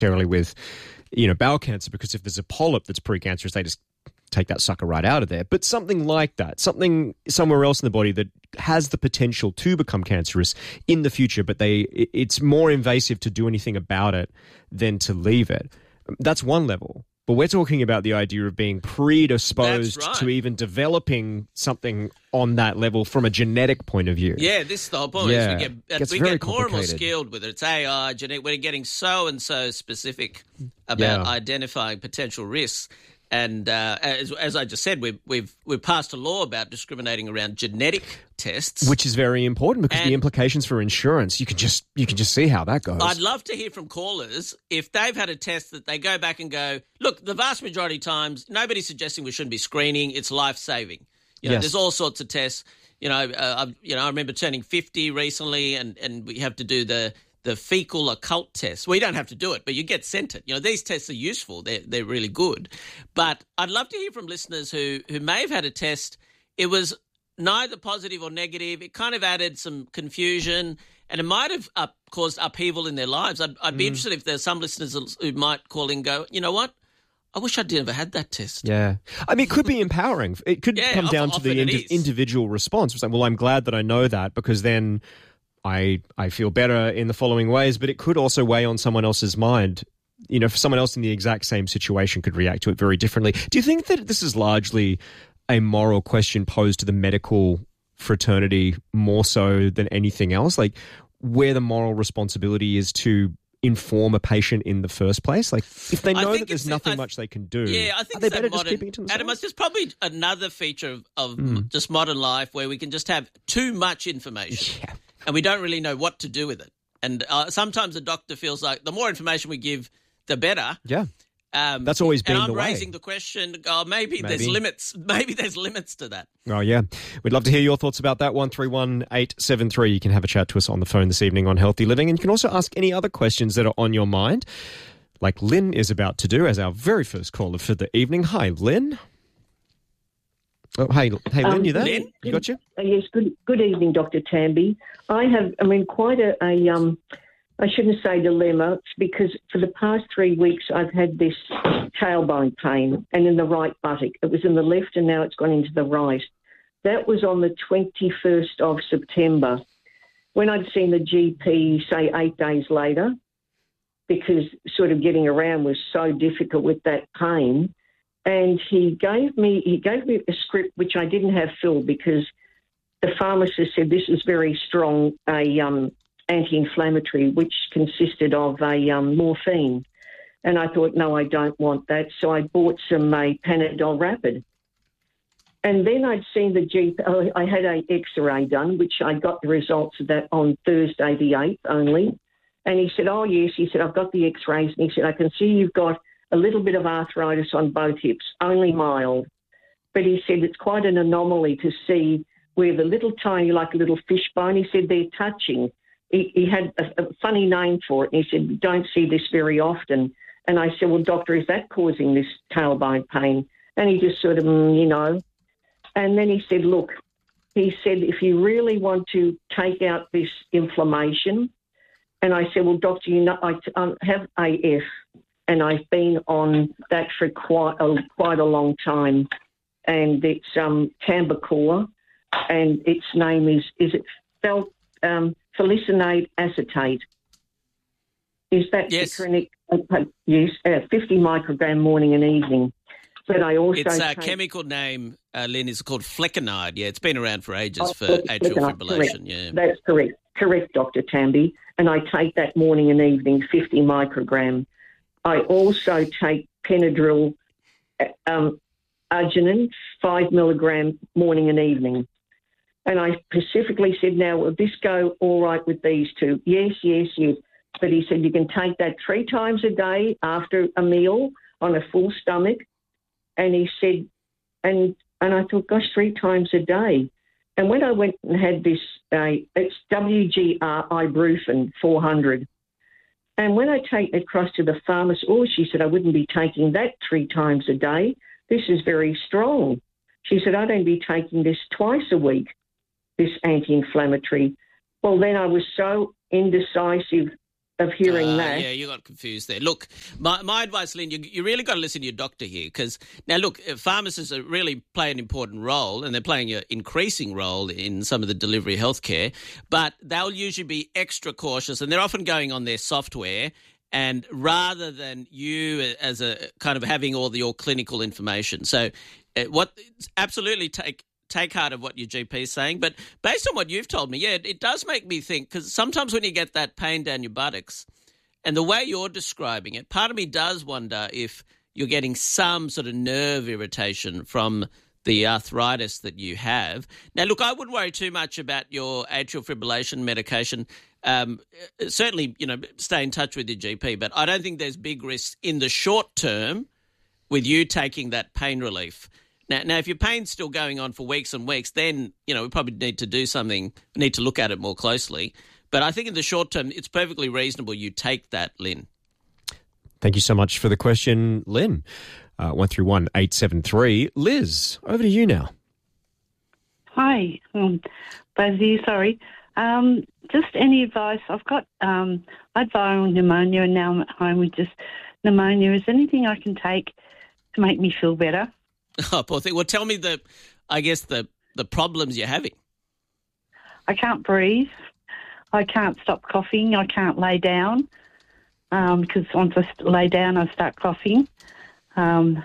necessarily with, bowel cancer, because if there's a polyp that's precancerous, they just take that sucker right out of there. But something like that, something somewhere else in the body that has the potential to become cancerous in the future, but it's more invasive to do anything about it than to leave it. That's one level. But we're talking about the idea of being predisposed to even developing something on that level from a genetic point of view. Yeah, this is the whole point. Yeah. We get more and more skilled with it. It's AI, genetic. We're getting so and so specific about identifying potential risks. And as I just said, we've passed a law about discriminating around genetic tests, which is very important because the implications for insurance, you can just see how that goes. I'd love to hear from callers if they've had a test that they go back and go, look, the vast majority of times, nobody's suggesting we shouldn't be screening. It's life saving. There's all sorts of tests. I remember turning 50 recently, and we have to do the fecal occult test. Well, you don't have to do it, but you get sent it. These tests are useful. They're really good. But I'd love to hear from listeners who may have had a test. It was neither positive or negative. It kind of added some confusion, and it might have caused upheaval in their lives. I'd be interested if there's some listeners who might call in and go, you know what? I wish I'd never had that test. Yeah. I mean, it could be empowering. It could come down to the individual response. It's like, well, I'm glad that I know that because then I feel better in the following ways, but it could also weigh on someone else's mind. For someone else in the exact same situation could react to it very differently. Do you think that this is largely a moral question posed to the medical fraternity more so than anything else? Like where the moral responsibility is to inform a patient in the first place? Like if they know that there's nothing much they can do, I think are they better just keeping it to themselves? Adam, there's probably another feature of just modern life where we can just have too much information. Yeah. And we don't really know what to do with it. And sometimes a doctor feels like the more information we give, the better. Yeah. That's always been the way. And I'm raising the question, maybe there's limits. Maybe there's limits to that. Oh, yeah. We'd love to hear your thoughts about that. 131873. You can have a chat to us on the phone this evening on Healthy Living. And you can also ask any other questions that are on your mind, like Lynn is about to do as our very first caller for the evening. Hi, Lynn. Oh, hey, Lynn, you there? Lynn? You got you? Yes, good evening, Dr. Tamby. I have, quite a I shouldn't say dilemma, because for the past 3 weeks I've had this tailbone pain and in the right buttock. It was in the left and now it's gone into the right. That was on the 21st of September. When I'd seen the GP, say 8 days later, because sort of getting around was so difficult with that pain, and he gave me a script which I didn't have filled because the pharmacist said this is very strong, anti-inflammatory, which consisted of morphine. And I thought, no, I don't want that. So I bought some Panadol Rapid. And then I'd seen the GP. I had an X-ray done, which I got the results of that on Thursday the 8th only. And he said, oh, yes. He said, I've got the X-rays. And he said, I can see you've got a little bit of arthritis on both hips, only mild. But he said it's quite an anomaly to see where the little tiny, like a little fishbone, he said they're touching. He had a funny name for it. And he said, we don't see this very often. And I said, well, doctor, is that causing this tailbone pain? And he just sort of, And then he said, look, he said, if you really want to take out this inflammation, and I said, well, doctor, I have AF, and I've been on that for quite a long time, and it's Cambacor, and its name is it felicinate acetate? Is that yes? The correct? Yes, 50 microgram morning and evening. But I also its chemical name, Lynn, is called flecainide. Yeah, it's been around for ages for atrial fibrillation. Correct. Yeah, that's correct. Correct, Dr. Tamby. And I take that morning and evening, 50 microgram. I also take Benadryl, arginine, 5 milligram morning and evening. And I specifically said, now, will this go all right with these two? Yes. But he said, you can take that 3 times a day after a meal on a full stomach. And he said, and I thought, gosh, 3 times a day. And when I went and had this, it's WGR ibuprofen 400. And when I take it across to the pharmacist, she said, I wouldn't be taking that 3 times a day. This is very strong. She said, I'd only be taking this twice a week, this anti-inflammatory. Well, then I was so indecisive of hearing that. Yeah, you got confused there. Look, my advice, Lynn, you really got to listen to your doctor here because, now look, pharmacists are really play an important role and they're playing an increasing role in some of the delivery healthcare, but they'll usually be extra cautious and they're often going on their software, and rather than you as a kind of having all your clinical information. So absolutely take heart of what your GP is saying. But based on what you've told me, yeah, it does make me think, because sometimes when you get that pain down your buttocks and the way you're describing it, part of me does wonder if you're getting some sort of nerve irritation from the arthritis that you have. Now, look, I wouldn't worry too much about your atrial fibrillation medication. Certainly, stay in touch with your GP, but I don't think there's big risks in the short term with you taking that pain relief. Now, if your pain's still going on for weeks and weeks, then, we probably need to do something, need to look at it more closely. But I think in the short term, it's perfectly reasonable you take that, Lynn. Thank you so much for the question, Lynn. 131-873. Liz, over to you now. Hi, both of you, sorry. Just any advice? I've got I had viral pneumonia and now I'm at home with just pneumonia. Is there anything I can take to make me feel better? Oh, poor thing. Well, tell me the problems you're having. I can't breathe. I can't stop coughing. I can't lay down because once I lay down, I start coughing. And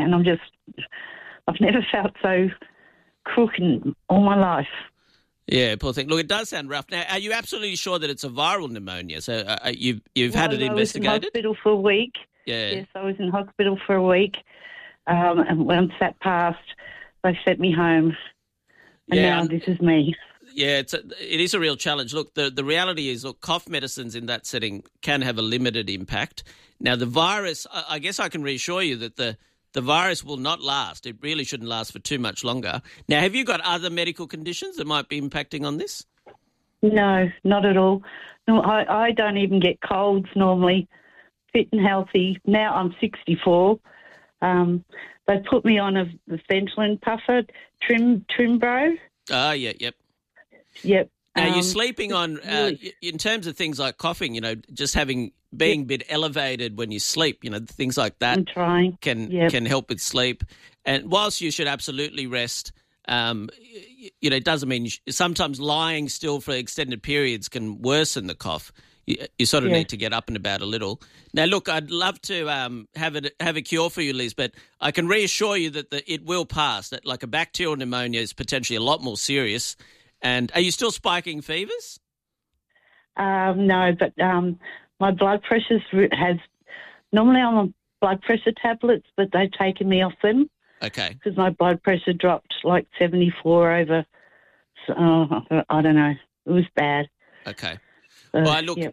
I've never felt so crook in all my life. Yeah, poor thing. Look, it does sound rough. Now, are you absolutely sure that it's a viral pneumonia? So you've had it investigated? I was in hospital for a week. Yeah. Yes, I was in hospital for a week. And once that passed, they sent me home. And now this is me. Yeah, it is a real challenge. Look, the reality is, cough medicines in that setting can have a limited impact. Now, the virus, I guess I can reassure you that the virus will not last. It really shouldn't last for too much longer. Now, have you got other medical conditions that might be impacting on this? No, not at all. No, I don't even get colds normally. Fit and healthy. Now I'm 64. They put me on the Ventolin puffer, Trimbro. Yep. Yep. Now, you're sleeping on, in terms of things like coughing, just being a bit elevated when you sleep, things like that I'm trying. Can help with sleep. And whilst you should absolutely rest, it doesn't mean sometimes lying still for extended periods can worsen the cough. You sort of need to get up and about a little. Now, look, I'd love to have a cure for you, Liz, but I can reassure you that it will pass. That like a bacterial pneumonia is potentially a lot more serious. And are you still spiking fevers? No, but my blood pressure has. Normally, I'm on blood pressure tablets, but they've taken me off them. Okay. Because my blood pressure dropped like 74 over. I don't know. It was bad. Okay. Well, look,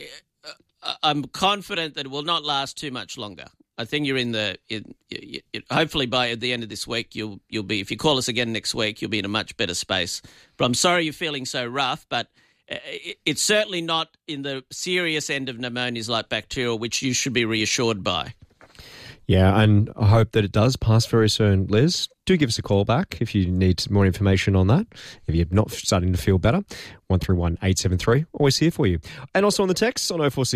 I'm confident that it will not last too much longer. I think you're hopefully by the end of this week, you'll be, if you call us again next week, you'll be in a much better space. But I'm sorry you're feeling so rough, but it's certainly not in the serious end of pneumonias like bacterial, which you should be reassured by. Yeah, and I hope that it does pass very soon, Liz. Do give us a call back if you need more information on that. If you're not starting to feel better, 131-873, always here for you. And also on the text on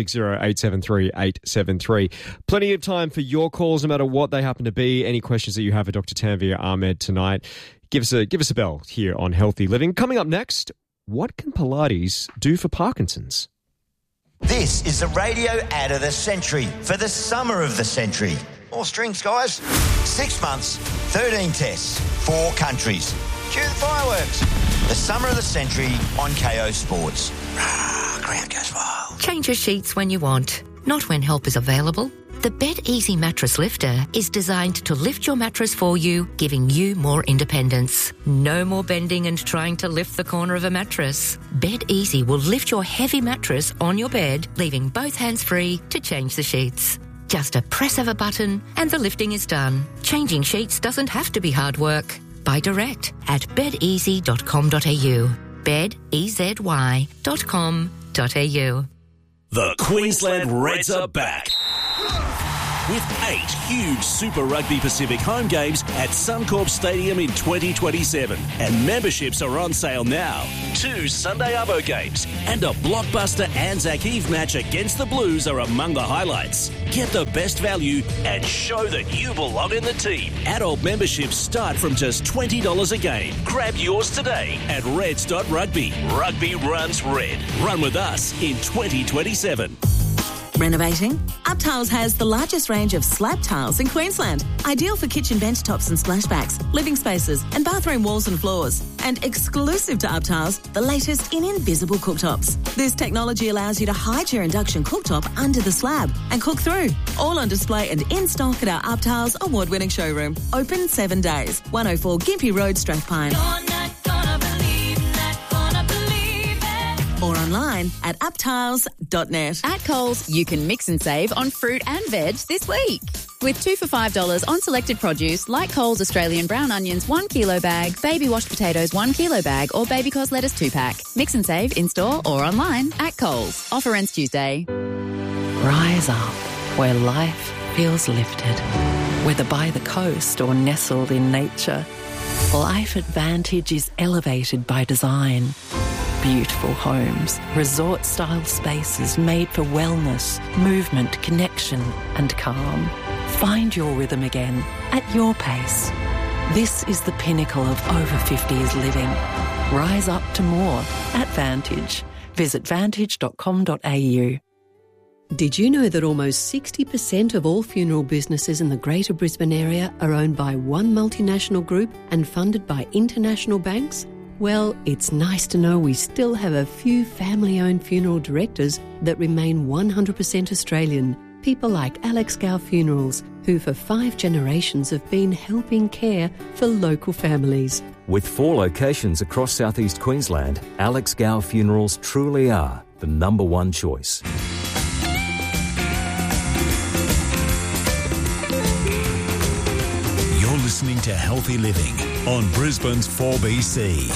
0460-873-873. Plenty of time for your calls, no matter what they happen to be. Any questions that you have for Dr. Tanveer Ahmed tonight, give us a bell here on Healthy Living. Coming up next, what can Pilates do for Parkinson's? This is the radio ad of the century for the summer of the century. More strings, guys. 6 months, 13 tests, 4 countries. Cue the fireworks. The summer of the century on KO Sports. Ground goes wild. Change your sheets when you want, not when help is available. The Bed Easy Mattress Lifter is designed to lift your mattress for you, giving you more independence. No more bending and trying to lift the corner of a mattress. Bed Easy will lift your heavy mattress on your bed, leaving both hands free to change the sheets. Just a press of a button and the lifting is done. Changing sheets doesn't have to be hard work. Buy direct at bedeasy.com.au. bedeasy.com.au. The Queensland Reds are back. with 8 huge Super Rugby Pacific home games at Suncorp Stadium in 2027. And memberships are on sale now. 2 Sunday Arvo games and a blockbuster Anzac Eve match against the Blues are among the highlights. Get the best value and show that you belong in the team. Adult memberships start from just $20 a game. Grab yours today at reds.rugby. Rugby runs red. Run with us in 2027. Renovating? UpTiles has the largest range of slab tiles in Queensland. Ideal for kitchen bench tops and splashbacks, living spaces and bathroom walls and floors. And exclusive to UpTiles, the latest in invisible cooktops. This technology allows you to hide your induction cooktop under the slab and cook through. All on display and in stock at our UpTiles award-winning showroom. Open 7 days. 104 Gympie Road, Strathpine. Or online at uptiles.net. At Coles, you can mix and save on fruit and veg this week. With 2 for $5 on selected produce like Coles Australian brown onions 1 kilo bag, baby washed potatoes 1 kilo bag or baby cos lettuce 2-pack. Mix and save in-store or online at Coles. Offer ends Tuesday. Rise up where life feels lifted. Whether by the coast or nestled in nature, Life Advantage is elevated by design. Beautiful homes, resort-style spaces made for wellness, movement, connection and calm. Find your rhythm again at your pace. This is the pinnacle of over 50s living. Rise up to more at Vantage. Visit vantage.com.au. Did you know that almost 60% of all funeral businesses in the Greater Brisbane area are owned by one multinational group and funded by international banks? Well, it's nice to know we still have a few family-owned funeral directors that remain 100% Australian. People like Alex Gow Funerals, who for 5 generations have been helping care for local families. With 4 locations across southeast Queensland, Alex Gow Funerals truly are the number one choice. You're listening to Healthy Living on Brisbane's 4BC.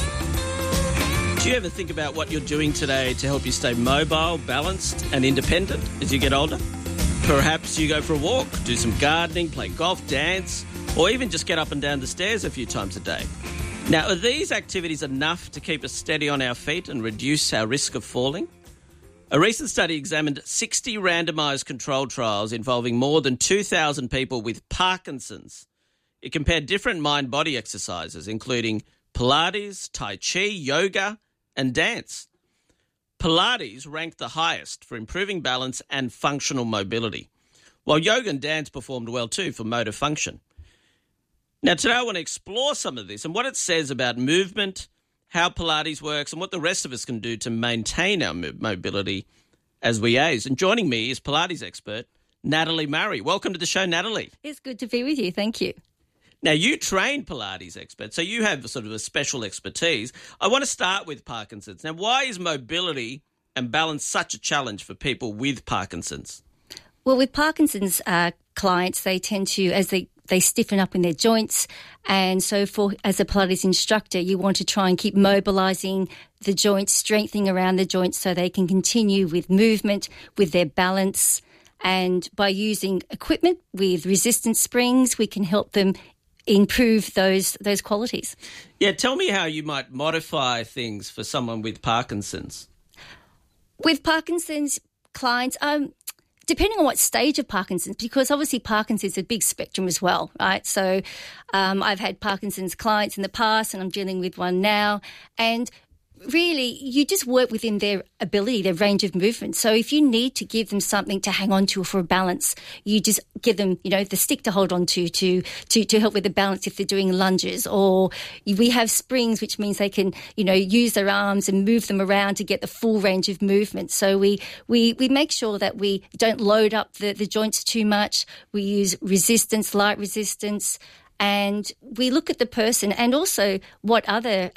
Do you ever think about what you're doing today to help you stay mobile, balanced and independent as you get older? Perhaps you go for a walk, do some gardening, play golf, dance, or even just get up and down the stairs a few times a day. Now, are these activities enough to keep us steady on our feet and reduce our risk of falling? A recent study examined 60 randomised controlled trials involving more than 2,000 people with Parkinson's. It compared different mind-body exercises, including Pilates, Tai Chi, yoga, and dance. Pilates ranked the highest for improving balance and functional mobility, while yoga and dance performed well too for motor function. Now, today I want to explore some of this and what it says about movement, how Pilates works, and what the rest of us can do to maintain our mobility as we age. And joining me is Pilates expert Natalie Murray. Welcome to the show, Natalie. It's good to be with you. Thank you. Now, you trained Pilates expert, so you have sort of a special expertise. I want to start with Parkinson's. Now, why is mobility and balance such a challenge for people with Parkinson's? Well, with Parkinson's clients, they tend to, as they stiffen up in their joints. And so as a Pilates instructor, you want to try and keep mobilising the joints, strengthening around the joints so they can continue with movement, with their balance. And by using equipment with resistance springs, we can help them improve those qualities. Yeah, tell me how you might modify things for someone with Parkinson's. With Parkinson's clients, depending on what stage of Parkinson's, because obviously Parkinson's is a big spectrum as well, right? So I've had Parkinson's clients in the past and I'm dealing with one now, and really, you just work within their ability, their range of movement. So if you need to give them something to hang on to for a balance, you just give them, the stick to hold on to help with the balance if they're doing lunges. Or we have springs, which means they can, use their arms and move them around to get the full range of movement. So we make sure that we don't load up the joints too much. We use resistance, light resistance, and we look at the person and also what other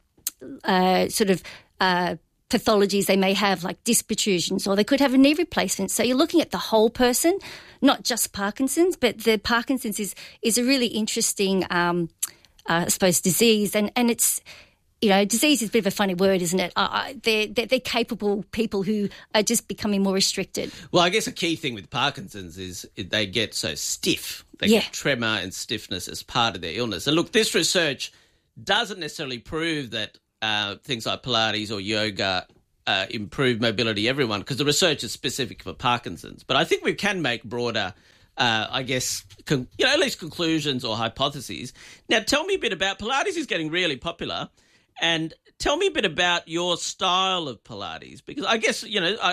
pathologies they may have, like disc protrusions, or they could have a knee replacement. So you're looking at the whole person, not just Parkinson's, but the Parkinson's is a really interesting, disease, and disease is a bit of a funny word, isn't it? They're capable people who are just becoming more restricted. Well, I guess a key thing with Parkinson's is they get so stiff. They get tremor and stiffness as part of their illness. And look, this research doesn't necessarily prove that things like Pilates or yoga improve mobility everyone, because the research is specific for Parkinson's. But I think we can make broader at least conclusions or hypotheses. Now, tell me a bit about Pilates is getting really popular, and tell me a bit about your style of Pilates, because I guess,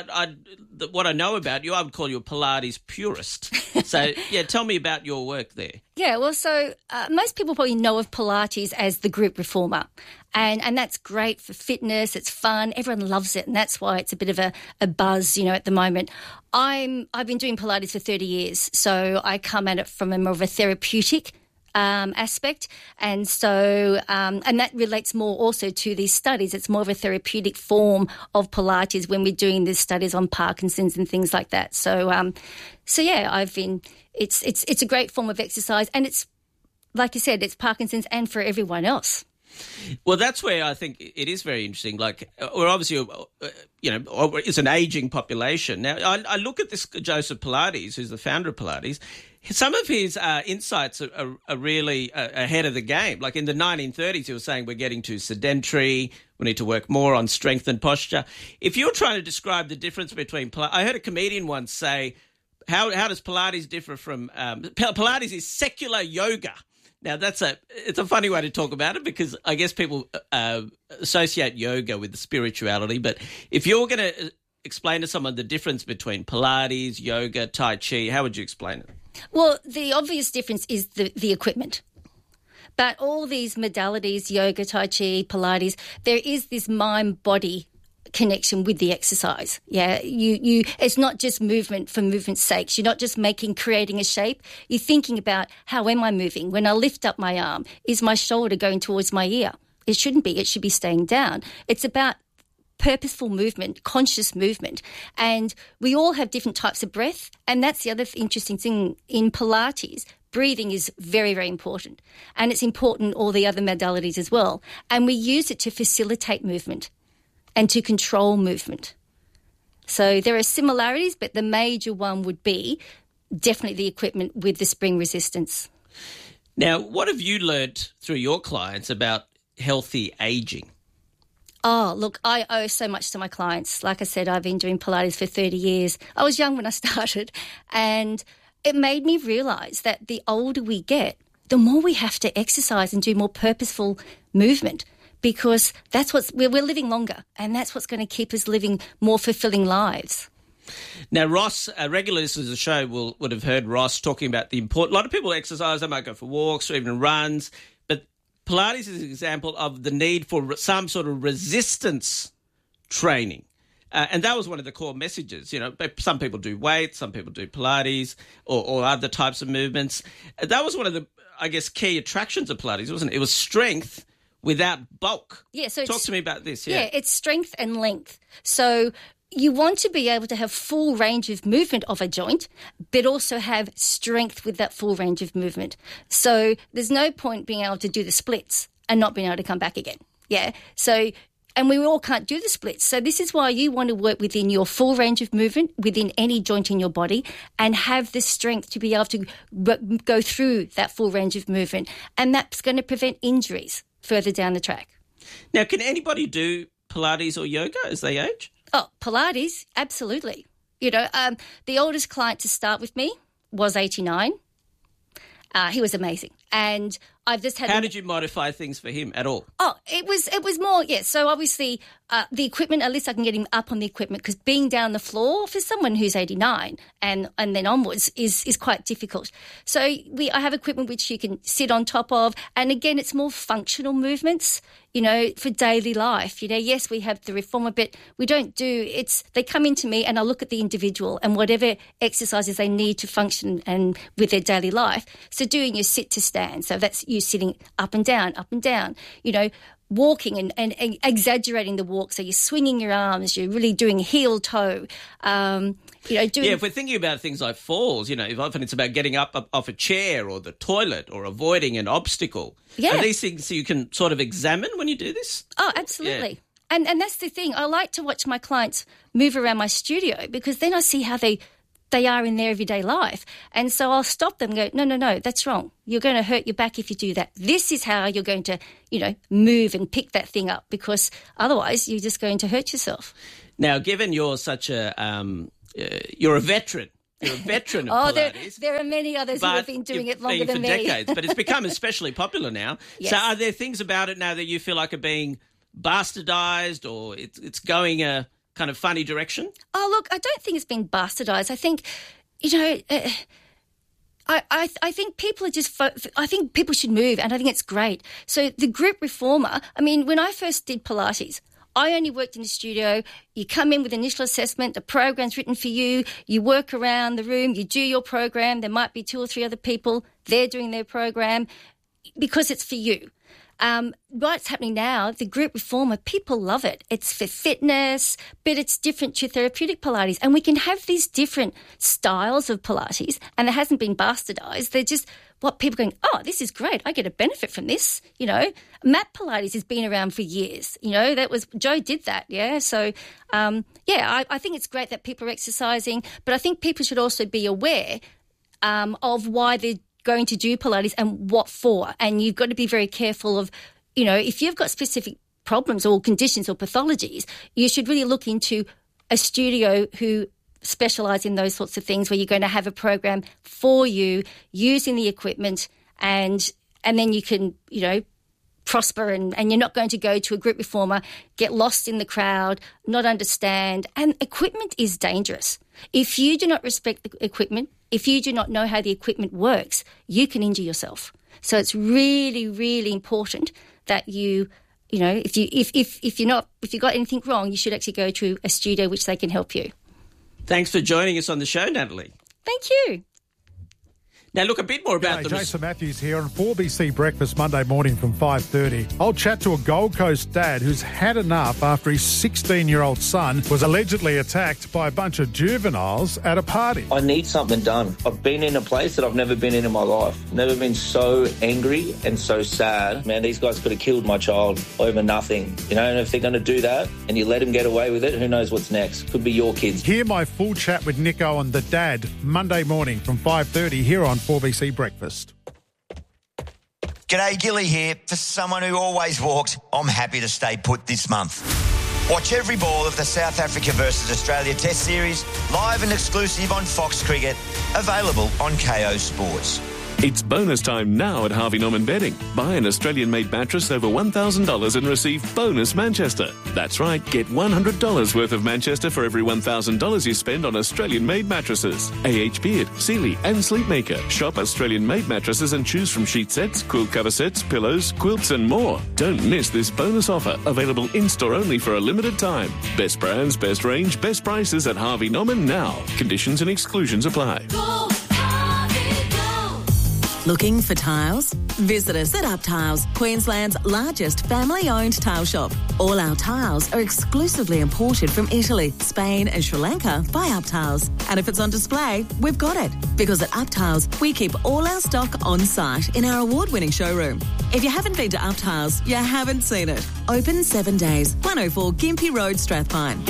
what I know about you, I would call you a Pilates purist. So, tell me about your work there. Yeah, well, so most people probably know of Pilates as the group reformer, and that's great for fitness. It's fun. Everyone loves it, and that's why it's a bit of a buzz, at the moment. I've been doing Pilates for 30 years, so I come at it from a more of a therapeutic aspect, and so and that relates more also to these studies. It's more of a therapeutic form of Pilates when we're doing these studies on Parkinson's and things like that. So I've been. It's a great form of exercise, and it's, like you said, it's Parkinson's and for everyone else. Well, that's where I think it is very interesting. Like, we're obviously, it's an ageing population. Now, I look at this Joseph Pilates, who's the founder of Pilates. Some of his insights are really ahead of the game. Like in the 1930s, he was saying we're getting too sedentary. We need to work more on strength and posture. If you're trying to describe the difference between Pilates, I heard a comedian once say, how does Pilates differ from Pilates is secular yoga. Now, it's a funny way to talk about it, because I guess people associate yoga with the spirituality. But if you're going to explain to someone the difference between Pilates, yoga, Tai Chi, how would you explain it? Well, the obvious difference is the equipment. But all these modalities, yoga, Tai Chi, Pilates, there is this mind-body connection with the exercise. Yeah, it's not just movement for movement's sake. You're not just creating a shape. You're thinking about, how am I moving? When I lift up my arm, is my shoulder going towards my ear? It shouldn't be. It should be staying down. It's about purposeful movement, conscious movement. And we all have different types of breath. And that's the other interesting thing in Pilates. Breathing is very, very important. And it's important in all the other modalities as well. And we use it to facilitate movement and to control movement. So there are similarities, but the major one would be definitely the equipment with the spring resistance. Now, what have you learnt through your clients about healthy ageing? Oh, look, I owe so much to my clients. Like I said, I've been doing Pilates for 30 years. I was young when I started, and it made me realise that the older we get, the more we have to exercise and do more purposeful movement, because we're living longer, and that's what's going to keep us living more fulfilling lives. Now, Ross, regular listeners of the show would have heard Ross talking about the important. A lot of people exercise; they might go for walks or even runs. But Pilates is an example of the need for some sort of resistance training, and that was one of the core messages. Some people do weights, some people do Pilates or other types of movements. That was one of the, I guess, key attractions of Pilates, wasn't it? It was strength without bulk. Yeah, so talk to me about this. Yeah, it's strength and length. So you want to be able to have full range of movement of a joint, but also have strength with that full range of movement. So there's no point being able to do the splits and not being able to come back again. Yeah. So, and we all can't do the splits. So this is why you want to work within your full range of movement, within any joint in your body, and have the strength to be able to go through that full range of movement. And that's going to prevent injuries further down the track. Now, can anybody do Pilates or yoga as they age? Oh, Pilates, absolutely. The oldest client to start with me was 89. He was amazing. And I've just had... How did you modify things for him at all? Oh, it was more, yeah. So obviously the equipment, at least I can get him up on the equipment, because being down the floor for someone who's 89 and then onwards is quite difficult. So I have equipment which you can sit on top of. And again, it's more functional movements, for daily life. Yes, we have the reformer, but we don't they come into me and I look at the individual and whatever exercises they need to function and with their daily life. So doing your sit to stand. So that's you sitting up and down, walking and exaggerating the walk. So you're swinging your arms, you're really doing heel toe. if we're thinking about things like falls, often it's about getting up off a chair or the toilet or avoiding an obstacle. Yeah. Are these things you can sort of examine when you do this? Oh, absolutely. Yeah. And that's the thing. I like to watch my clients move around my studio because then I see how they are in their everyday life. And so I'll stop them and go, no, that's wrong. You're going to hurt your back if you do that. This is how you're going to, move and pick that thing up, because otherwise you're just going to hurt yourself. Now, given you're such a you're a veteran. You're a veteran of Pilates. There are many others who have been doing it longer than me. For decades, but it's become especially popular now. Yes. So are there things about it now that you feel like are being bastardised, or it's going a kind of funny direction? Oh, look, I don't think it's been bastardised. I think, I think people are just... I think people should move, and I think it's great. So the group reformer, when I first did Pilates, I only worked in the studio. You come in with initial assessment, the program's written for you, you work around the room, you do your program, there might be 2 or 3 other people, they're doing their program, because it's for you. What's happening now, the group reformer, people love it. It's for fitness, but it's different to therapeutic Pilates. And we can have these different styles of Pilates, and it hasn't been bastardised. They're just what people are going, oh, this is great. I get a benefit from this. Mat Pilates has been around for years. Joe did that, yeah? So, I think it's great that people are exercising, but I think people should also be aware of why they're going to do Pilates and what for. And you've got to be very careful of, if you've got specific problems or conditions or pathologies, you should really look into a studio who specialise in those sorts of things, where you're going to have a program for you using the equipment, and then you can, prosper, and you're not going to go to a group reformer, get lost in the crowd, not understand. And equipment is dangerous. If you do not respect the equipment, if you do not know how the equipment works, you can injure yourself. So it's really, really important that if you've got anything wrong, you should actually go to a studio which they can help you. Thanks for joining us on the show, Natalie. Thank you. Now, look, a bit more about Jason Matthews here on 4BC Breakfast Monday morning from 5:30. I'll chat to a Gold Coast dad who's had enough after his 16-year-old son was allegedly attacked by a bunch of juveniles at a party. I need something done. I've been in a place that I've never been in my life. Never been so angry and so sad. Man, these guys could have killed my child over nothing. And if they're going to do that and you let them get away with it, who knows what's next? Could be your kids. Hear my full chat with Nico and the dad Monday morning from 5:30 here on 4BC Breakfast. G'day, Gilly here. For someone who always walked, I'm happy to stay put this month. Watch every ball of the South Africa versus Australia Test Series, live and exclusive on Fox Cricket, available on KO Sports. It's bonus time now at Harvey Norman Bedding. Buy an Australian-made mattress over $1,000 and receive bonus Manchester. That's right, get $100 worth of Manchester for every $1,000 you spend on Australian-made mattresses. AH Beard, Sealy and Sleepmaker. Shop Australian-made mattresses and choose from sheet sets, quilt cover sets, pillows, quilts and more. Don't miss this bonus offer, available in-store only for a limited time. Best brands, best range, best prices at Harvey Norman now. Conditions and exclusions apply. Looking for tiles? Visit us at Up Tiles, Queensland's largest family-owned tile shop. All our tiles are exclusively imported from Italy, Spain and Sri Lanka by Up Tiles. And if it's on display, we've got it. Because at Up Tiles, we keep all our stock on site in our award-winning showroom. If you haven't been to Up Tiles, you haven't seen it. Open 7 days, 104 Gympie Road, Strathpine.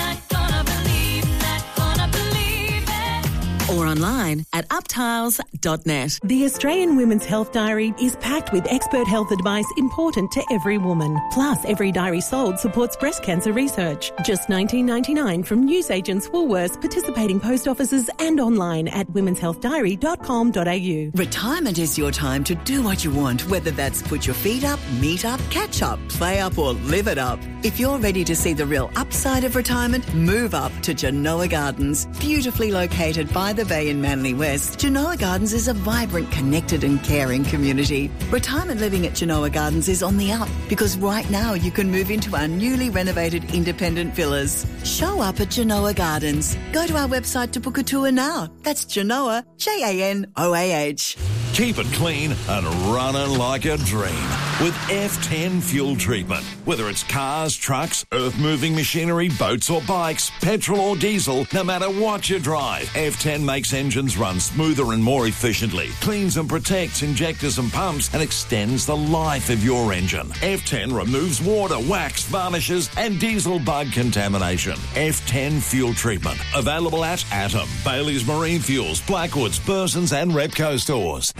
Or online at uptiles.net. The Australian Women's Health Diary is packed with expert health advice important to every woman. Plus, every diary sold supports breast cancer research. Just $19.99 from newsagents Woolworths, participating post offices and online at womenshealthdiary.com.au. Retirement is your time to do what you want, whether that's put your feet up, meet up, catch up, play up or live it up. If you're ready to see the real upside of retirement, move up to Genoa Gardens. Beautifully located by the Bay in Manly West, Genoa Gardens is a vibrant, connected and caring community. Retirement living at Genoa Gardens is on the up because right now you can move into our newly renovated independent villas. Show up at Genoa Gardens. Go to our website to book a tour now. That's Genoa, Janoah. Keep it clean and running like a dream. with F10 fuel treatment. Whether it's cars, trucks, earth-moving machinery, boats or bikes, petrol or diesel, no matter what you drive, F10 makes engines run smoother and more efficiently, cleans and protects injectors and pumps, and extends the life of your engine. F10 removes water, wax, varnishes and diesel bug contamination. F10 fuel treatment. Available at Atom, Bailey's Marine Fuels, Blackwoods, Burson's and Repco stores.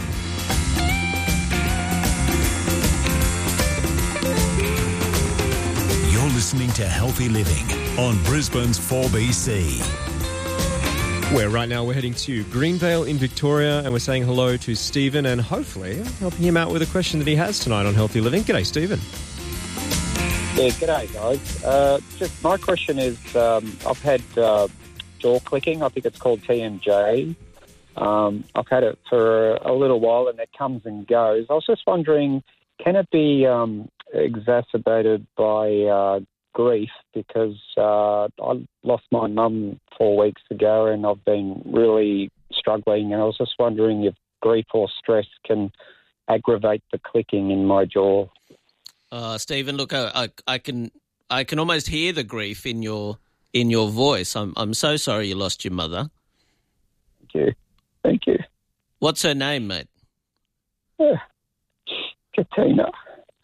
You're listening to Healthy Living on Brisbane's 4BC. We're heading to Greenvale in Victoria, and we're saying hello to Stephen and hopefully helping him out with a question that he has tonight on Healthy Living. G'day, Stephen. Yeah, g'day, guys. Just my question is, I've had jaw clicking. I think it's called TMJ. I've had it for a little while, and it comes and goes. I was just wondering, can it be exacerbated by grief? Because I lost my mum 4 weeks ago, and I've been really struggling. And I was just wondering if grief or stress can aggravate the clicking in my jaw. Stephen, look, I can almost hear the grief in your voice. I'm so sorry you lost your mother. Thank you. What's her name, mate? Katina.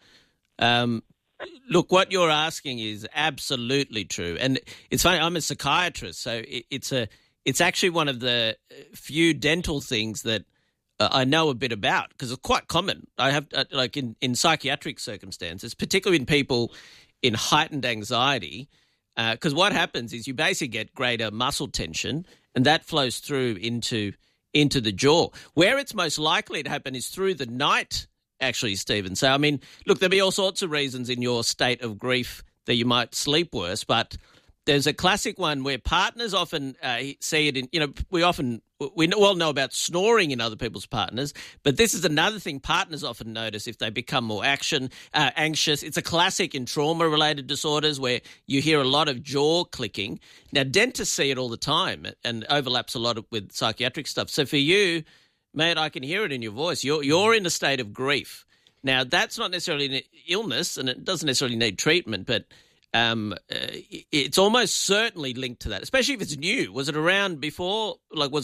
Look, what you're asking is absolutely true, and it's funny. I'm a psychiatrist, so it's actually one of the few dental things that I know a bit about, because it's quite common. I have, in psychiatric circumstances, particularly in people in heightened anxiety, because what happens is you basically get greater muscle tension, and that flows through into the jaw. Where it's most likely to happen is through the night, actually, Stephen. So, I mean, look, there'll be all sorts of reasons in your state of grief that you might sleep worse, but there's a classic one where partners often see it in, we all know about snoring in other people's partners, but this is another thing partners often notice if they become more anxious. It's a classic in trauma-related disorders where you hear a lot of jaw clicking. Now, dentists see it all the time and overlaps a lot with psychiatric stuff. So for you, mate, I can hear it in your voice. You're in a state of grief. Now, that's not necessarily an illness, and it doesn't necessarily need treatment, but it's almost certainly linked to that, especially if it's new. Was it around before?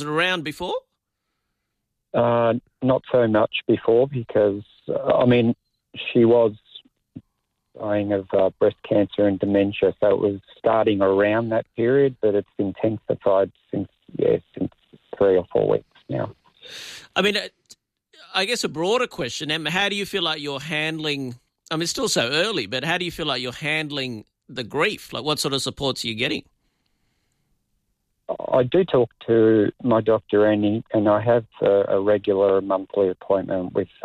Not so much before, because, she was dying of breast cancer and dementia, so it was starting around that period, but it's intensified since 3 or 4 weeks now. I mean, I guess a broader question, Em, how do you feel like you're handling, it's still so early, but how do you feel like you're handling the grief? Like, what sort of supports are you getting? I do talk to my doctor, and I have a regular monthly appointment with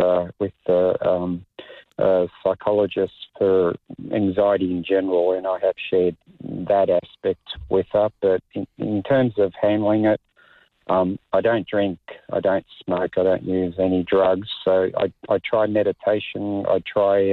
a psychologist for anxiety in general, and I have shared that aspect with her. But in terms of handling it, I don't drink, I don't smoke, I don't use any drugs. So I try meditation, I try,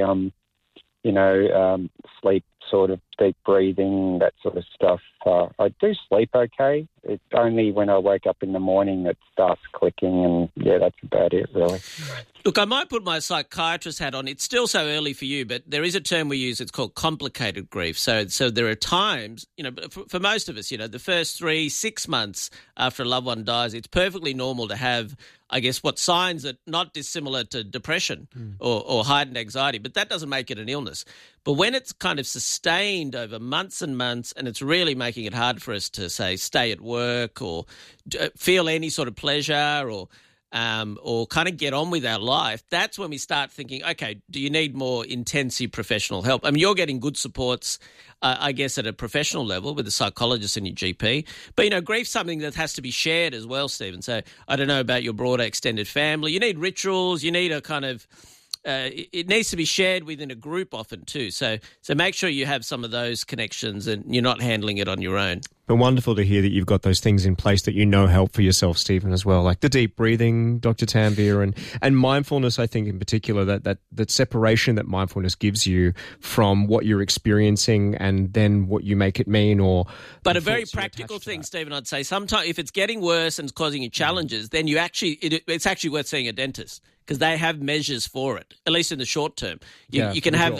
sleep, sort of deep breathing, that sort of stuff. I do sleep okay. It's only when I wake up in the morning that starts clicking, and that's about it, really. Look, I might put my psychiatrist hat on. It's still so early for you, but there is a term we use. It's called complicated grief. So there are times, for most of us, the first 3-6 months after a loved one dies, it's perfectly normal to have, I guess, what signs that not dissimilar to depression or heightened anxiety, but that doesn't make it an illness. But when it's kind of sustained over months and months, and it's really making it hard for us to, say, stay at work or feel any sort of pleasure or kind of get on with our life, that's when we start thinking, okay, do you need more intensive professional help? You're getting good supports, I guess, at a professional level with a psychologist and your GP. But, grief's something that has to be shared as well, Stephen. So I don't know about your broader extended family. You need rituals. You need a kind of it needs to be shared within a group often too. So make sure you have some of those connections and you're not handling it on your own. But wonderful to hear that you've got those things in place that help for yourself, Stephen, as well, like the deep breathing, Dr. Tanvir, and mindfulness. I think in particular that separation that mindfulness gives you from what you're experiencing and then what you make it mean. But a very practical thing, Stephen, I'd say sometimes if it's getting worse and it's causing you challenges, then it's actually worth seeing a dentist. because they have measures for it, at least in the short term. You can have,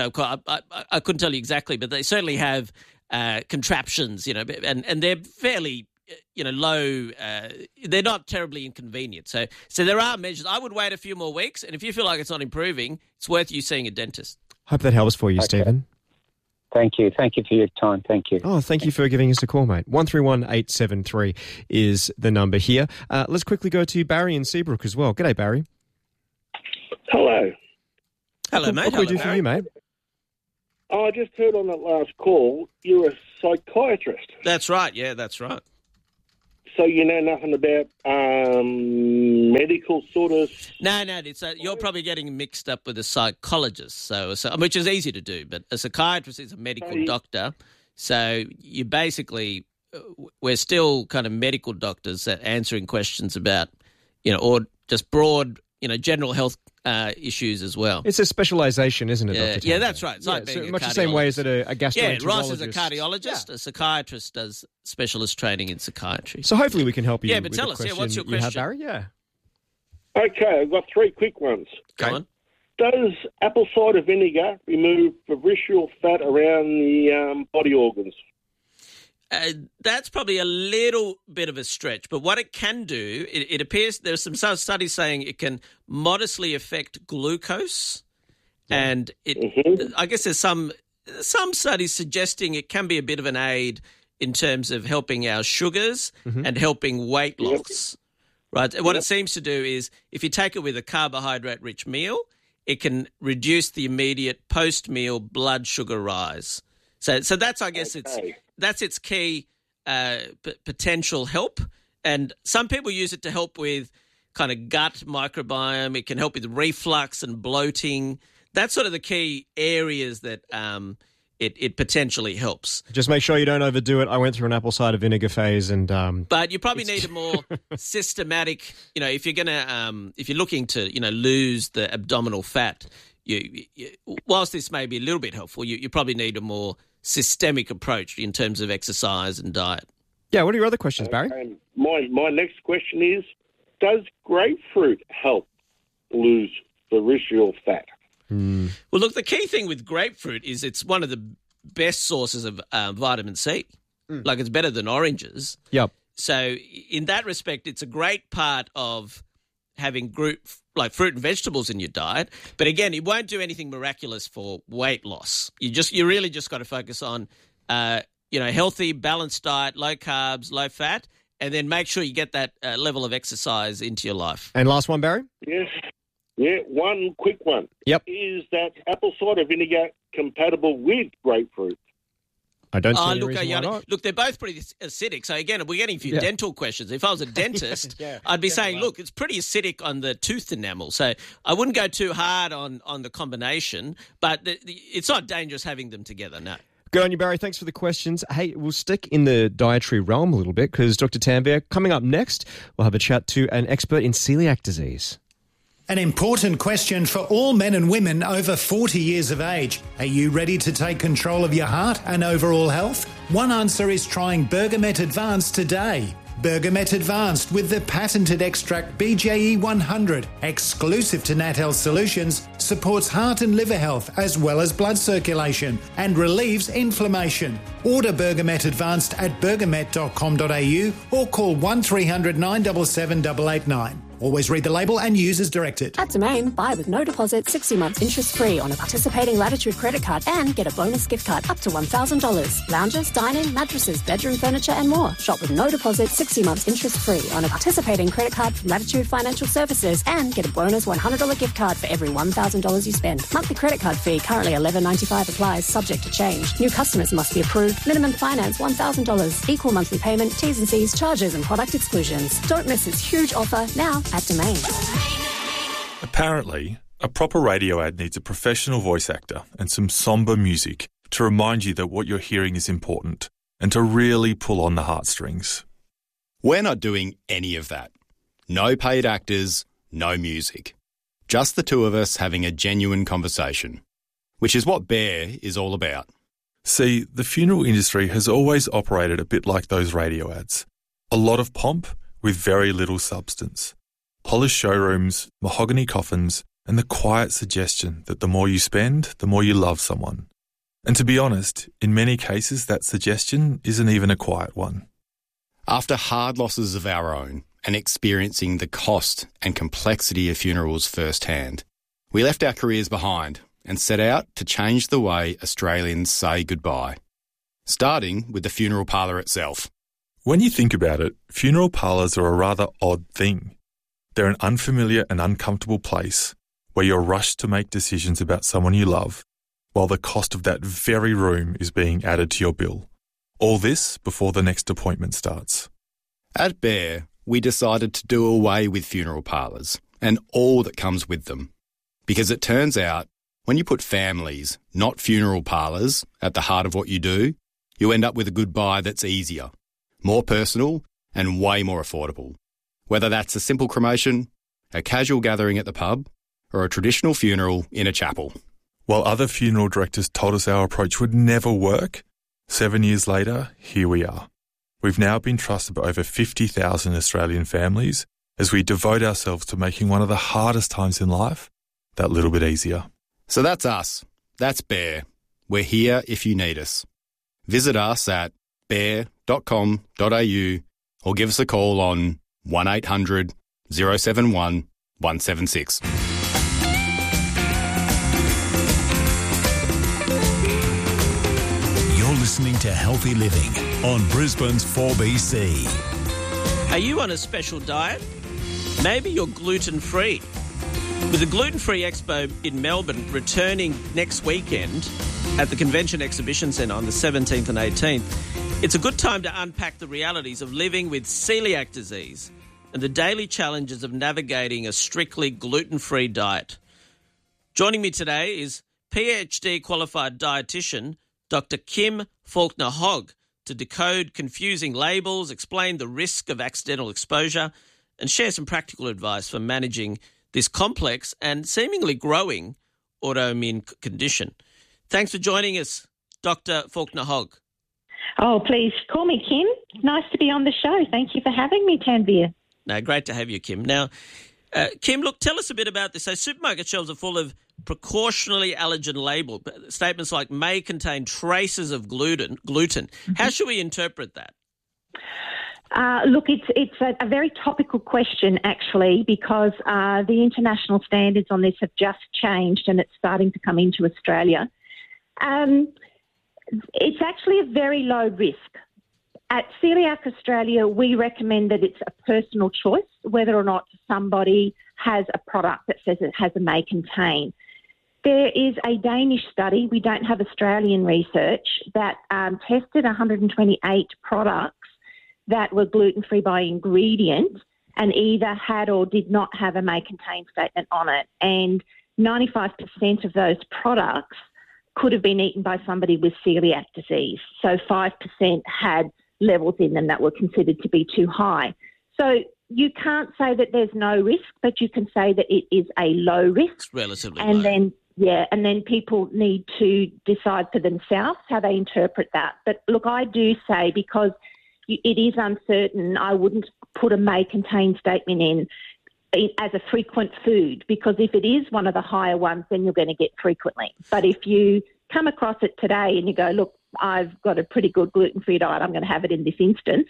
I couldn't tell you exactly, but they certainly have contraptions, and they're fairly, low. They're not terribly inconvenient. So there are measures. I would wait a few more weeks, and if you feel like it's not improving, it's worth you seeing a dentist. Hope that helps for you, Okay. Stephen. Thank you. Thank you for your time. Thank you. Oh, thank you for giving us a call, mate. 131873 is the number here. Let's quickly go to Barry in Seabrook as well. G'day, Barry. Hello. Hello, mate. What can we do for you, mate? Oh, I just heard on that last call you're a psychiatrist. That's right. Yeah, that's right. So you know nothing about medical sort of... No, you're probably getting mixed up with a psychologist, so which is easy to do, but a psychiatrist is a medical doctor. So you basically, we're still kind of medical doctors that answering questions about, or just broad, general health issues as well. It's a specialisation, isn't it, Dr. Tanner? Yeah, that's right. It's like being a much the same way as that a gastroenterologist. Yeah, Ross is a cardiologist. A psychiatrist does specialist training in psychiatry. So hopefully we can help you. Yeah, but tell us. Yeah, what's your question? You have, Barry? Yeah. Okay, I've got three quick ones. Go on. Does apple cider vinegar remove the visceral fat around the body organs? That's probably a little bit of a stretch, but what it can do, it appears there's some studies saying it can modestly affect glucose, and I guess there's some studies suggesting it can be a bit of an aid in terms of helping our sugars and helping weight loss. Right. What it seems to do is if you take it with a carbohydrate-rich meal, it can reduce the immediate post-meal blood sugar rise. So that's, I guess, that's its key potential help. And some people use it to help with kind of gut microbiome. It can help with reflux and bloating. That's sort of the key areas that it potentially helps. Just make sure you don't overdo it. I went through an apple cider vinegar phase, and but you probably need a more systematic. If you're gonna, if you're looking to, lose the abdominal fat, you whilst this may be a little bit helpful, you probably need a more systemic approach in terms of exercise and diet. Yeah. What are your other questions, Barry? My next question is: does grapefruit help lose the visceral fat? Well, look, the key thing with grapefruit is it's one of the best sources of vitamin C. Like, it's better than oranges. Yep. So in that respect, it's a great part of having fruit and vegetables in your diet. But again, it won't do anything miraculous for weight loss. You really just got to focus on, healthy, balanced diet, low carbs, low fat, and then make sure you get that level of exercise into your life. And last one, Barry? Yes. Yeah, one quick one. Yep. Is that apple cider vinegar compatible with grapefruit? I don't see any reason why not. Look, they're both pretty acidic. So, again, we're getting a few dental questions. If I was a dentist, I'd be saying, look, it's pretty acidic on the tooth enamel. So I wouldn't go too hard on the combination, but it's not dangerous having them together, no. Good on you, Barry. Thanks for the questions. Hey, we'll stick in the dietary realm a little bit because Dr. Tanvir, coming up next, we'll have a chat to an expert in celiac disease. An important question for all men and women over 40 years of age. Are you ready to take control of your heart and overall health? One answer is trying Bergamet Advanced today. Bergamet Advanced with the patented extract BJE 100, exclusive to Nat Health Solutions, supports heart and liver health as well as blood circulation and relieves inflammation. Order Bergamet Advanced at bergamet.com.au or call 1300 977 889. Always read the label and use as directed. At Domain, buy with no deposit, 60 months interest-free on a participating Latitude credit card and get a bonus gift card up to $1,000. Lounges, dining, mattresses, bedroom furniture and more. Shop with no deposit, 60 months interest-free on a participating credit card from Latitude Financial Services and get a bonus $100 gift card for every $1,000 you spend. Monthly credit card fee currently $11.95 applies, subject to change. New customers must be approved. Minimum finance $1,000. Equal monthly payment, T's and C's, charges and product exclusions. Don't miss this huge offer now at Domain. Apparently, a proper radio ad needs a professional voice actor and some somber music to remind you that what you're hearing is important and to really pull on the heartstrings. We're not doing any of that. No paid actors, no music. Just the two of us having a genuine conversation, which is what Bear is all about. See, the funeral industry has always operated a bit like those radio ads. A lot of pomp with very little substance. polished showrooms, mahogany coffins, and the quiet suggestion that the more you spend, the more you love someone. And to be honest, in many cases that suggestion isn't even a quiet one. After hard losses of our own and experiencing the cost and complexity of funerals firsthand, we left our careers behind and set out to change the way Australians say goodbye, starting with the funeral parlour itself. When you think about it, funeral parlours are a rather odd thing. They're an unfamiliar and uncomfortable place where you're rushed to make decisions about someone you love, while the cost of that very room is being added to your bill. All this before the next appointment starts. At Bear, we decided to do away with funeral parlours and all that comes with them. Because it turns out, when you put families, not funeral parlours, at the heart of what you do, you end up with a goodbye that's easier, more personal, and way more affordable. Whether that's a simple cremation, a casual gathering at the pub, or a traditional funeral in a chapel. While other funeral directors told us our approach would never work, 7 years later, here we are. We've now been trusted by over 50,000 Australian families as we devote ourselves to making one of the hardest times in life that little bit easier. So that's us. That's Bear. We're here if you need us. Visit us at bear.com.au or give us a call on 1800 071 176. You're listening to Healthy Living on Brisbane's 4BC. Are you on a special diet? Maybe you're gluten-free. With the Gluten Free Expo in Melbourne returning next weekend at the Convention Exhibition Centre on the 17th and 18th, it's a good time to unpack the realities of living with celiac disease and the daily challenges of navigating a strictly gluten-free diet. Joining me today is PhD qualified dietitian Dr. Kim Faulkner-Hogg to decode confusing labels, explain the risk of accidental exposure, and share some practical advice for managing this complex and seemingly growing autoimmune condition. Thanks for joining us, Dr. Faulkner-Hogg. Oh, please call me Kim. Nice to be on the show. Thank you for having me, Tanvir. No, great to have you, Kim. Now, Kim, look, tell us a bit about this. So supermarket shelves are full of precautionary allergen label statements like may contain traces of gluten. Mm-hmm. How should we interpret that? Look, it's a very topical question, actually, because the international standards on this have just changed and it's starting to come into Australia. It's actually a very low risk. At Celiac Australia, we recommend that it's a personal choice whether or not somebody has a product that says it has a may contain. There is a Danish study, we don't have Australian research, that tested 128 products that were gluten-free by ingredient and either had or did not have a may contain statement on it. And 95% of those products could have been eaten by somebody with celiac disease. So 5% had levels in them that were considered to be too high. So you can't say that there's no risk, but you can say that it is a low risk. It's relatively and low. And then people need to decide for themselves how they interpret that. But look, I do say because it is uncertain, I wouldn't put a may contain statement in as a frequent food, because if it is one of the higher ones, then you're going to get frequently. But if you come across it today and you go, look, I've got a pretty good gluten-free diet, I'm going to have it in this instance,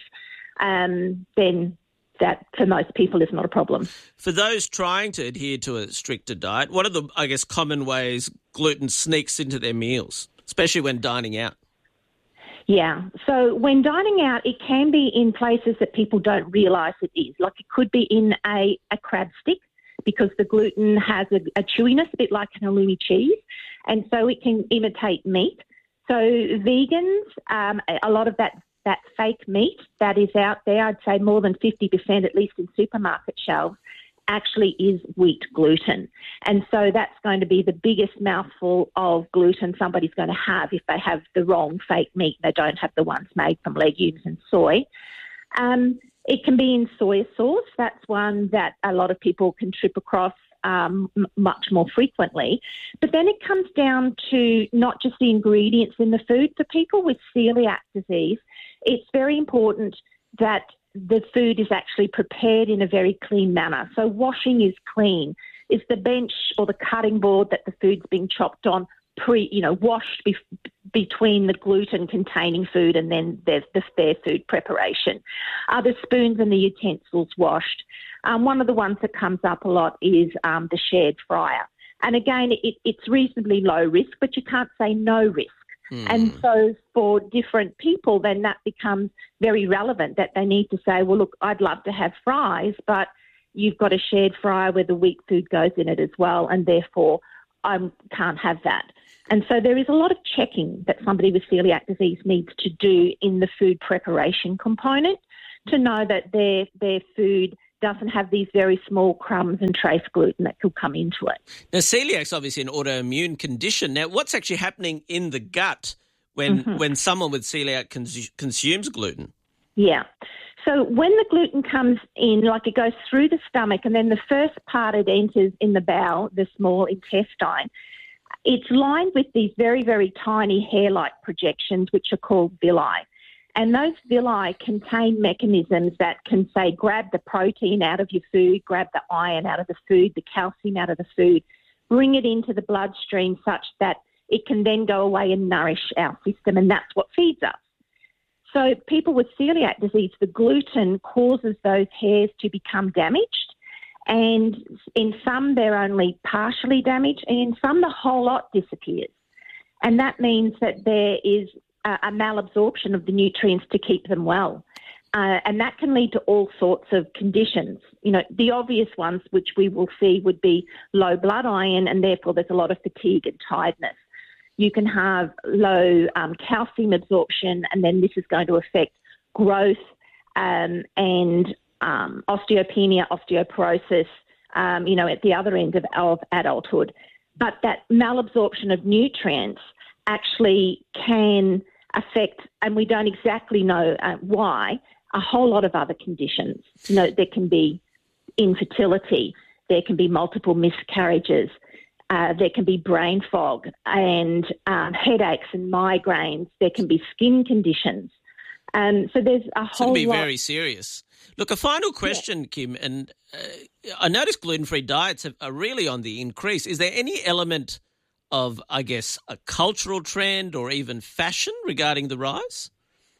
then that for most people is not a problem. For those trying to adhere to a stricter diet, what are the, I guess, common ways gluten sneaks into their meals, especially when dining out? Yeah, so when dining out, it can be in places that people don't realise it is. Like it could be in a crab stick because the gluten has a chewiness, a bit like an halloumi cheese, and so it can imitate meat. So vegans, a lot of that fake meat that is out there, I'd say more than 50%, at least in supermarket shelves, actually is wheat gluten. And so that's going to be the biggest mouthful of gluten somebody's going to have if they have the wrong fake meat. They don't have the ones made from legumes and soy. It can be in soy sauce. That's one that a lot of people can trip across much more frequently. But then it comes down to not just the ingredients in the food. For people with celiac disease, it's very important that the food is actually prepared in a very clean manner. So washing is clean. Is the bench or the cutting board that the food's being chopped on washed between the gluten-containing food, and then there's the spare food preparation? Are the spoons and the utensils washed? One of the ones that comes up a lot is the shared fryer. And again, it's reasonably low risk, but you can't say no risk. And so for different people, then that becomes very relevant, that they need to say, well, look, I'd love to have fries, but you've got a shared fryer where the wheat food goes in it as well, and therefore I can't have that. And so there is a lot of checking that somebody with celiac disease needs to do in the food preparation component to know that their food doesn't have these very small crumbs and trace gluten that could come into it. Now, celiac's obviously an autoimmune condition. Now, what's actually happening in the gut when someone with celiac consumes gluten? Yeah. So when the gluten comes in, like it goes through the stomach, and then the first part it enters in the bowel, the small intestine, it's lined with these very, very tiny hair-like projections, which are called villi. And those villi contain mechanisms that can, say, grab the protein out of your food, grab the iron out of the food, the calcium out of the food, bring it into the bloodstream such that it can then go away and nourish our system, and that's what feeds us. So people with celiac disease, the gluten causes those hairs to become damaged, and in some they're only partially damaged, and in some the whole lot disappears. And that means that there is a malabsorption of the nutrients to keep them well. And that can lead to all sorts of conditions. You know, the obvious ones which we will see would be low blood iron, and therefore there's a lot of fatigue and tiredness. You can have low calcium absorption, and then this is going to affect growth and osteopenia, osteoporosis, at the other end of adulthood. But that malabsorption of nutrients actually can affect, and we don't exactly know why, a whole lot of other conditions. You know, there can be infertility, there can be multiple miscarriages, there can be brain fog and headaches and migraines, there can be skin conditions. So there's a whole lot. It can be very serious. Look, a final question, Kim, and I noticed gluten-free diets are really on the increase. Is there any element of, I guess, a cultural trend or even fashion regarding the rise?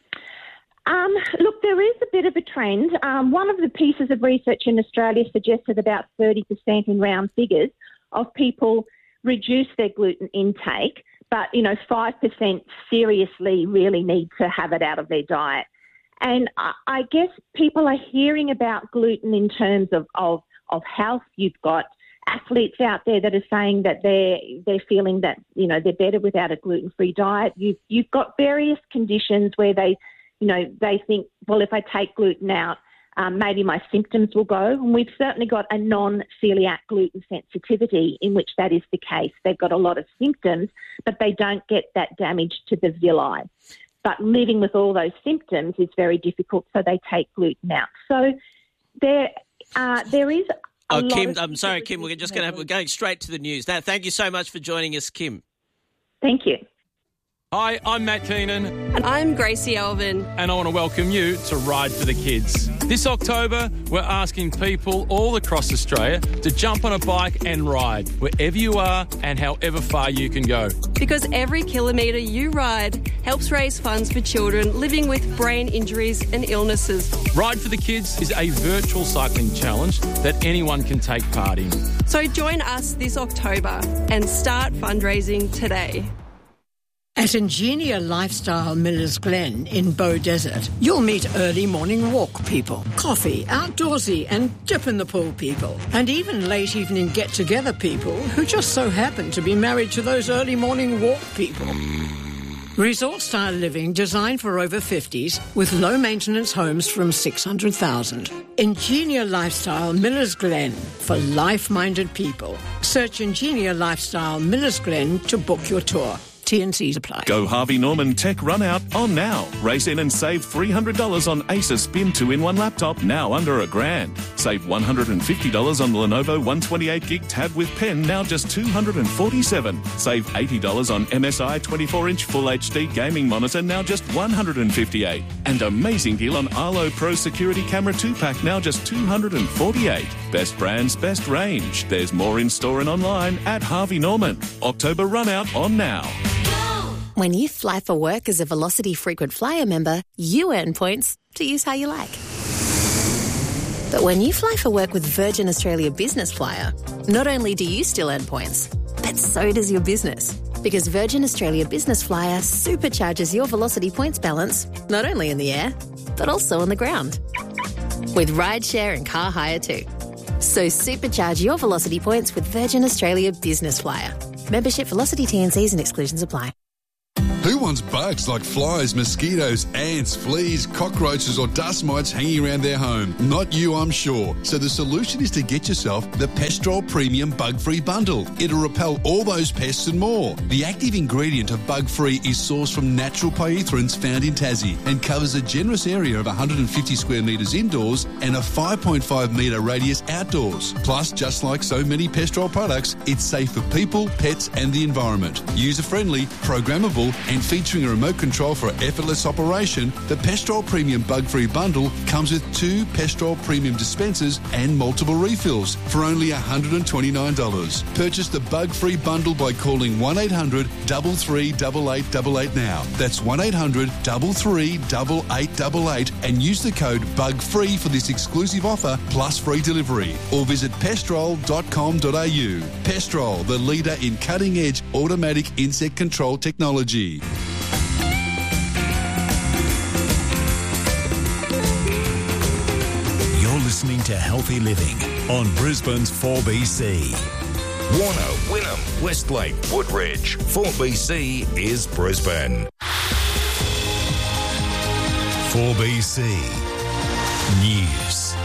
Look, there is a bit of a trend. One of the pieces of research in Australia suggested about 30% in round figures of people reduce their gluten intake, but, 5% seriously really need to have it out of their diet. And I guess people are hearing about gluten in terms of health. You've got athletes out there that are saying that they're feeling that, they're better without a gluten-free diet. You've got various conditions where they think, well, if I take gluten out, maybe my symptoms will go. And we've certainly got a non-celiac gluten sensitivity in which that is the case. They've got a lot of symptoms, but they don't get that damage to the villi. But living with all those symptoms is very difficult, so they take gluten out. So there is a lot Kim, of... I'm sorry, Kim, we're going straight to the news. Now, thank you so much for joining us, Kim. Thank you. Hi, I'm Matt Keenan. And I'm Gracie Alvin. And I want to welcome you to Ride for the Kids. This October, we're asking people all across Australia to jump on a bike and ride wherever you are and however far you can go. Because every kilometre you ride helps raise funds for children living with brain injuries and illnesses. Ride for the Kids is a virtual cycling challenge that anyone can take part in. So join us this October and start fundraising today. At Ingenia Lifestyle Millers Glen in Bow Desert, you'll meet early morning walk people, coffee, outdoorsy and dip in the pool people, and even late evening get-together people who just so happen to be married to those early morning walk people. Resort-style living designed for over 50s with low-maintenance homes from $600,000. Ingenia Lifestyle Millers Glen for life-minded people. Search Ingenia Lifestyle Millers Glen to book your tour. T&Cs apply. Go Harvey Norman Tech Run Out on now. Race in and save $300 on Acer Spin 2-in-1 laptop, now under $1,000. Save $150 on the Lenovo 128GB tab with pen, now just $247. Save $80 on MSI 24-inch Full HD gaming monitor, now just $158. And amazing deal on Arlo Pro Security Camera 2-pack, now just $248. Best brands, best range. There's more in store and online at Harvey Norman. October Run Out on now. When you fly for work as a Velocity frequent flyer member, you earn points to use how you like. But when you fly for work with Virgin Australia Business Flyer, not only do you still earn points, but so does your business. Because Virgin Australia Business Flyer supercharges your Velocity points balance, not only in the air, but also on the ground. With rideshare and car hire too. So supercharge your Velocity points with Virgin Australia Business Flyer. Membership, Velocity, T&Cs and exclusions apply. Who wants bugs like flies, mosquitoes, ants, fleas, cockroaches or dust mites hanging around their home? Not you, I'm sure. So the solution is to get yourself the Pestrol Premium Bug-Free Bundle. It'll repel all those pests and more. The active ingredient of Bug-Free is sourced from natural pyrethroins found in Tassie and covers a generous area of 150 square metres indoors and a 5.5 metre radius outdoors. Plus, just like so many Pestrol products, it's safe for people, pets and the environment. User-friendly, programmable and featuring a remote control for effortless operation, the Pestrol Premium Bug-Free Bundle comes with 2 Pestrol Premium dispensers and multiple refills for only $129. Purchase the Bug-Free Bundle by calling 1800 33 8888 now. That's 1800 33 8888 and use the code BUGFREE for this exclusive offer plus free delivery. Or visit pestrol.com.au. Pestrol, the leader in cutting-edge automatic insect control technology. Listening to Healthy Living on Brisbane's 4BC. Warner, Wynnum, Westlake, Woodridge. 4BC is Brisbane. 4BC News.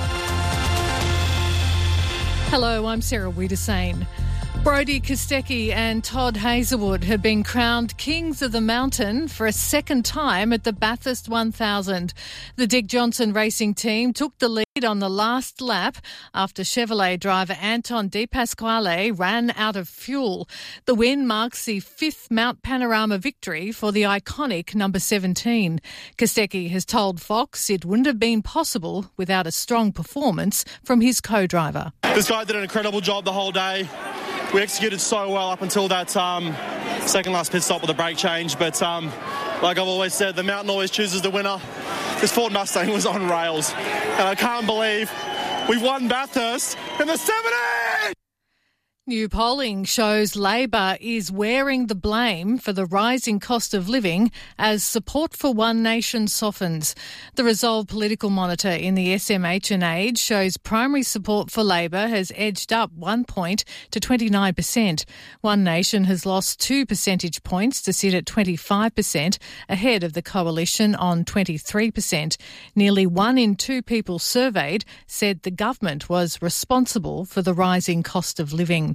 Hello, I'm Sarah Wiedersane. Brodie Kostecki and Todd Hazelwood have been crowned Kings of the Mountain for a second time at the Bathurst 1000. The Dick Johnson racing team took the lead on the last lap after Chevrolet driver Anton De Pasquale ran out of fuel. The win marks the 5th Mount Panorama victory for the iconic number 17. Kostecki has told Fox it wouldn't have been possible without a strong performance from his co-driver. This guy did an incredible job the whole day. We executed so well up until that second last pit stop with a brake change. But like I've always said, the mountain always chooses the winner. This Ford Mustang was on rails. And I can't believe we've won Bathurst in the 70s! New polling shows Labor is wearing the blame for the rising cost of living as support for One Nation softens. The Resolve Political Monitor in the SMH and Age shows primary support for Labor has edged up 1 point to 29%. One Nation has lost 2 percentage points to sit at 25%, ahead of the Coalition on 23%. Nearly 1 in 2 people surveyed said the government was responsible for the rising cost of living.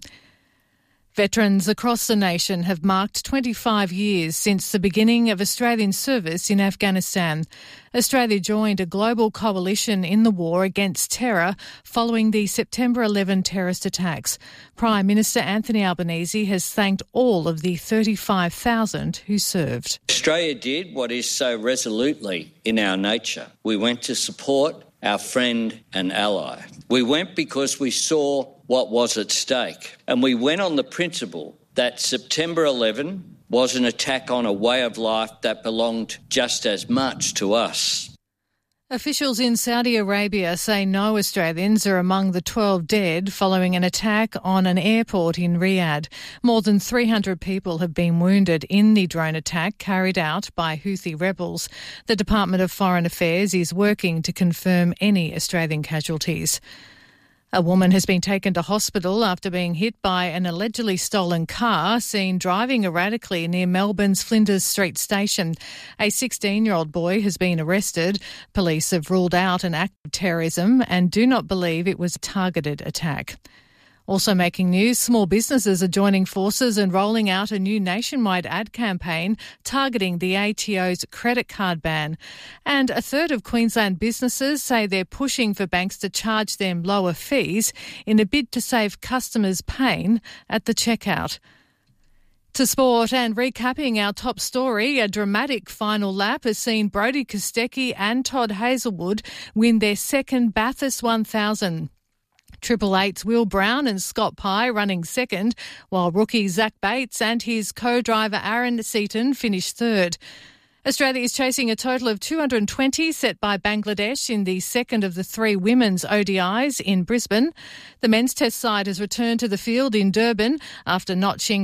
Veterans across the nation have marked 25 years since the beginning of Australian service in Afghanistan. Australia joined a global coalition in the war against terror following the September 11 terrorist attacks. Prime Minister Anthony Albanese has thanked all of the 35,000 who served. Australia did what is so resolutely in our nature. We went to support our friend and ally. We went because we saw what was at stake. And we went on the principle that September 11 was an attack on a way of life that belonged just as much to us. Officials in Saudi Arabia say no Australians are among the 12 dead following an attack on an airport in Riyadh. More than 300 people have been wounded in the drone attack carried out by Houthi rebels. The Department of Foreign Affairs is working to confirm any Australian casualties. A woman has been taken to hospital after being hit by an allegedly stolen car seen driving erratically near Melbourne's Flinders Street station. A 16-year-old boy has been arrested. Police have ruled out an act of terrorism and do not believe it was a targeted attack. Also making news, small businesses are joining forces and rolling out a new nationwide ad campaign targeting the ATO's credit card ban. And a third of Queensland businesses say they're pushing for banks to charge them lower fees in a bid to save customers pain at the checkout. To sport and recapping our top story, a dramatic final lap has seen Brodie Kostecki and Todd Hazelwood win their second Bathurst 1000. Triple Eight's Will Brown and Scott Pye running second, while rookie Zach Bates and his co-driver Aaron Seaton finished third. Australia is chasing a total of 220 set by Bangladesh in the second of the three women's ODIs in Brisbane. The men's test side has returned to the field in Durban after notching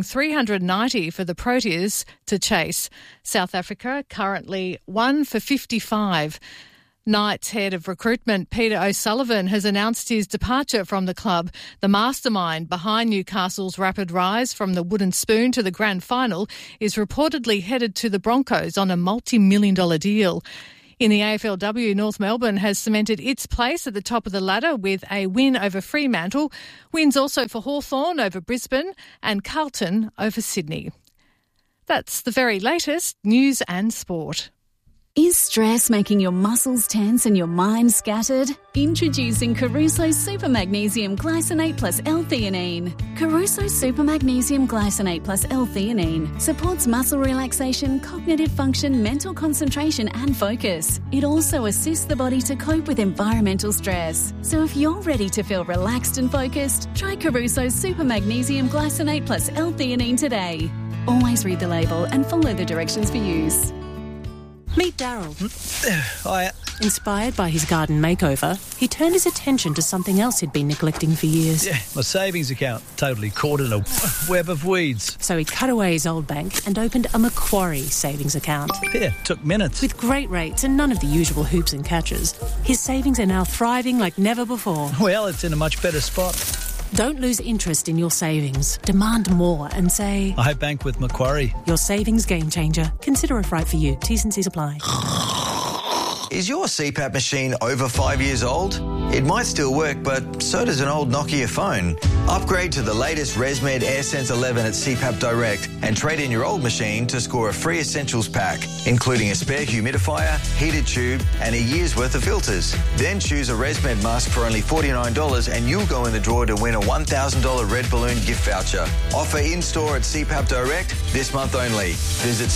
390 for the Proteas to chase. South Africa currently 1 for 55. Knights head of recruitment Peter O'Sullivan has announced his departure from the club. The mastermind behind Newcastle's rapid rise from the wooden spoon to the grand final is reportedly headed to the Broncos on a multi-million-dollar deal. In the AFLW, North Melbourne has cemented its place at the top of the ladder with a win over Fremantle, wins also for Hawthorn over Brisbane and Carlton over Sydney. That's the very latest news and sport. Is stress making your muscles tense and your mind scattered? Introducing Caruso Super Magnesium Glycinate plus L-theanine. Caruso Super Magnesium Glycinate plus L-theanine supports muscle relaxation, cognitive function, mental concentration and focus. It also assists the body to cope with environmental stress. So if you're ready to feel relaxed and focused, try Caruso Super Magnesium Glycinate plus L-theanine today. Always read the label and follow the directions for use. Meet Daryl. Hi. Inspired by his garden makeover, he turned his attention to something else he'd been neglecting for years. Yeah, my savings account, totally caught in a web of weeds. So he cut away his old bank and opened a Macquarie savings account. Yeah, took minutes. With great rates and none of the usual hoops and catches, his savings are now thriving like never before. Well, it's in a much better spot. Don't lose interest in your savings. Demand more and say, I bank with Macquarie. Your savings game changer. Consider it right for you. T's and C's apply. Is your CPAP machine over 5 years old? It might still work, but so does an old Nokia phone. Upgrade to the latest ResMed AirSense 11 at CPAP Direct and trade in your old machine to score a free essentials pack, including a spare humidifier, heated tube and a year's worth of filters. Then choose a ResMed mask for only $49 and you'll go in the draw to win a $1,000 Red Balloon gift voucher. Offer in-store at CPAP Direct this month only. Visit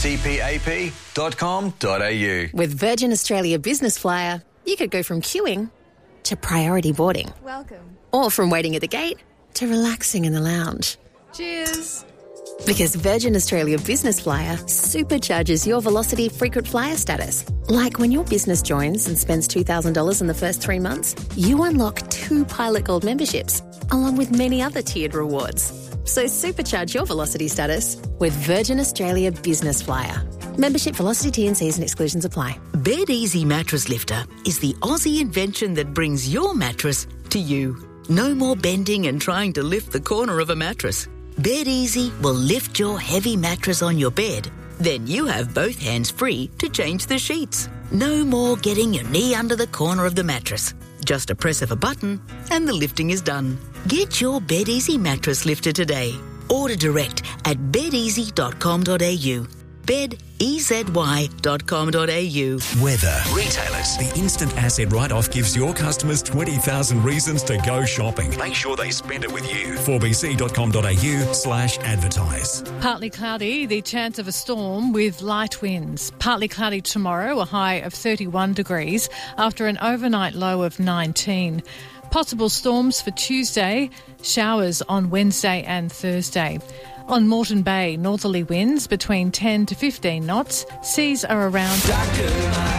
cpap.com.au. With Virgin Australia Business Flyer, you could go from queuing to priority boarding. Welcome. Or from waiting at the gate to relaxing in the lounge. Cheers. Because Virgin Australia Business Flyer supercharges your Velocity frequent flyer status. Like when your business joins and spends $2,000 in the first 3 months, you unlock 2 Pilot Gold memberships, along with many other tiered rewards. So supercharge your Velocity status with Virgin Australia Business Flyer. Membership, Velocity, T&Cs and exclusions apply. Bed Easy Mattress Lifter is the Aussie invention that brings your mattress to you. No more bending and trying to lift the corner of a mattress. Bed Easy will lift your heavy mattress on your bed. Then you have both hands free to change the sheets. No more getting your knee under the corner of the mattress. Just a press of a button and the lifting is done. Get your Bed Easy mattress lifter today. Order direct at bedeasy.com.au. bedezy.com.au. Weather. Retailers. The instant asset write-off gives your customers 20,000 reasons to go shopping. Make sure they spend it with you. 4bc.com.au/advertise. Partly cloudy, the chance of a storm with light winds. Partly cloudy tomorrow, a high of 31 degrees after an overnight low of 19. Possible storms for Tuesday, showers on Wednesday and Thursday. On Moreton Bay, northerly winds between 10 to 15 knots. Seas are around... Doctor, my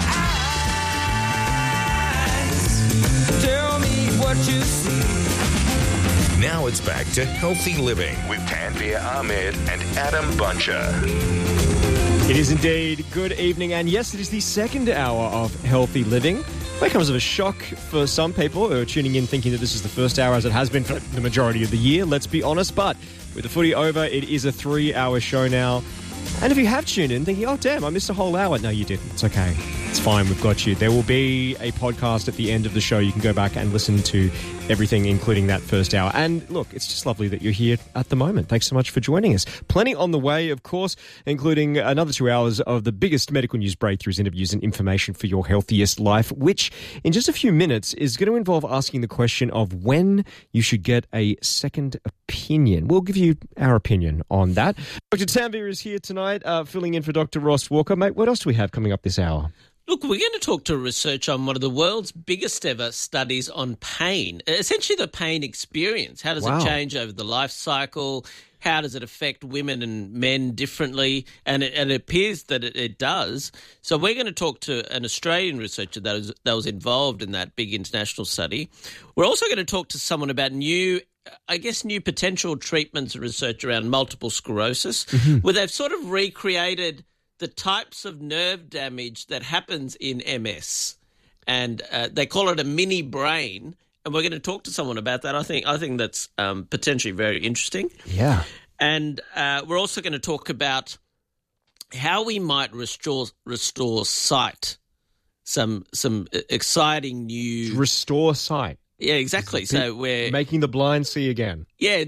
eyes, tell me what you see. Now it's back to Healthy Living with Tanvir Ahmed and Adam Buncher. It is indeed. Good evening. And yes, it is the second hour of Healthy Living. It comes as a shock for some people who are tuning in thinking that this is the first hour, as it has been for the majority of the year, let's be honest. But with the footy over, it is a 3-hour show now. And if you have tuned in thinking, oh, damn, I missed a whole hour. No, you didn't. It's okay. It's fine, we've got you. There will be a podcast at the end of the show. You can go back and listen to everything, including that first hour. And look, it's just lovely that you're here at the moment. Thanks so much for joining us. Plenty on the way, of course, including another 2 hours of the biggest medical news breakthroughs, interviews and information for your healthiest life, which in just a few minutes is going to involve asking the question of when you should get a second opinion. We'll give you our opinion on that. Dr. Tanvir is here tonight, filling in for Dr. Ross Walker. Mate, what else do we have coming up this hour? Look, we're going to talk to research on one of the world's biggest ever studies on pain, essentially the pain experience. How does it change over the life cycle? How does it affect women and men differently? And it appears that it does. So we're going to talk to an Australian researcher that was involved in that big international study. We're also going to talk to someone about new potential treatments and research around multiple sclerosis, where they've sort of recreated the types of nerve damage that happens in MS, and they call it a mini brain. And we're going to talk to someone about that. I think that's potentially very interesting. Yeah. And we're also going to talk about how we might restore sight. Some exciting new restore sight. Yeah, exactly. So we're making the blind see again. Yeah,